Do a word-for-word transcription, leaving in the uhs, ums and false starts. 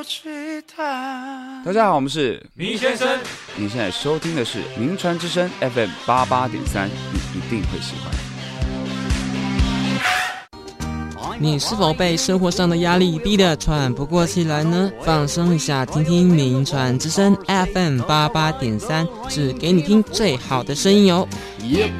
大家好，我们是明先生。 你现在收听的是名传之声 F M 八八点三，你一定会喜欢。 你是否被生活上的压力逼得喘不过气来呢？放松一下，听听名传之声 F M 八八点三，是给你听最好的声音哦。 Yep